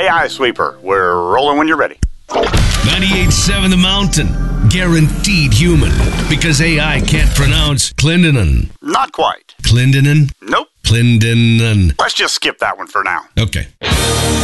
AI Sweeper. We're rolling when you're ready. 98.7 The Mountain. Guaranteed human. Because AI can't pronounce Clendenin. Not quite. Clendenin? Nope. Clendenin. Let's just skip that one for now. Okay.